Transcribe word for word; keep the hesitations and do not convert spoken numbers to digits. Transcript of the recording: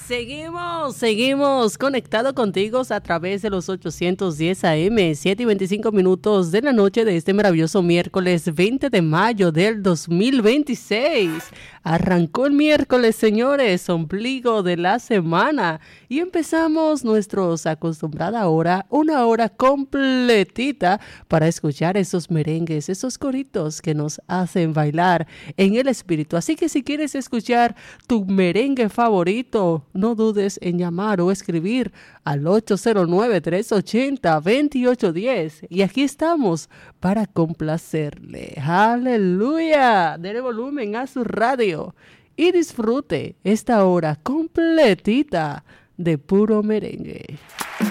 Seguimos, seguimos conectados contigo a través de los ochocientos diez A M, siete y veinticinco minutos de la noche de este maravilloso miércoles veinte de mayo del dos mil veintiséis. Arrancó el miércoles, señores, ombligo de la semana, y empezamos nuestros acostumbrada hora, una hora completita para escuchar esos merengues, esos coritos que nos hacen bailar en el espíritu. Así que si quieres escuchar tu merengue favorito, no dudes en llamar o escribir al ocho cero nueve, tres ocho cero, dos ocho uno cero. Y aquí estamos para complacerle. ¡Aleluya! Dele volumen a su radio y disfrute esta hora completita de puro merengue.